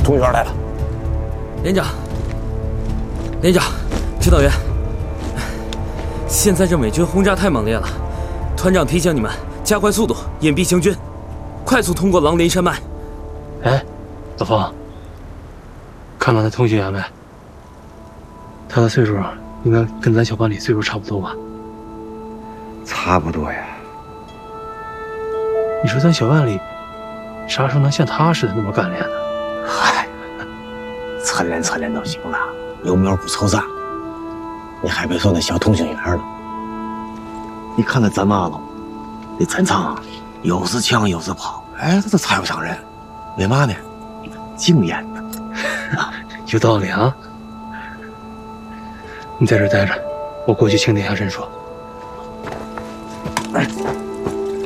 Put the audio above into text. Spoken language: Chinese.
同学来了。 连长，指导员，现在这美军轰炸太猛烈了，团长提醒你们加快速度，隐蔽行军，快速通过狼林山脉。 哎，老冯，看到那同学没？他的岁数应该跟咱小班里岁数差不多吧？ 差不多呀。 你说咱小班里啥时候能像他似的那么干练呢？ 嗨，侧练都行了，有苗不愁啥。你还别说那小同性缘了，你看那咱妈了，那战场啊，又是枪又是炮，哎，这都猜不上人，为嘛呢？经验呢。 有道理啊！你在这待着，我过去清点一下人数。 哎。